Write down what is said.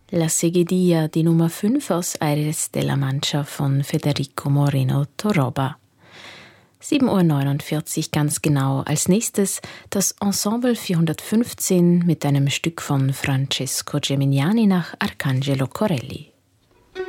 La Seguidilla, die Nummer 5 aus Aires de la Mancha von Federico Moreno Torroba. 7:49 Uhr ganz genau. Als nächstes das Ensemble 415 mit einem Stück von Francesco Geminiani nach Arcangelo Corelli.